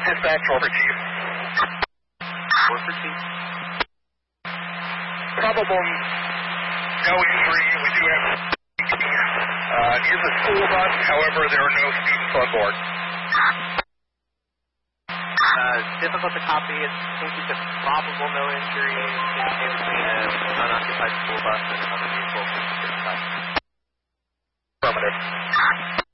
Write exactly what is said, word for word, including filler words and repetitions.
dispatch, over chief. Four for chief. Probable no injury. We do have uh, it is a school bus, however, there are no students on board. Uh, difficult to copy. I think you said probable no injury in between an unoccupied school bus and another vehicle. Affirmative.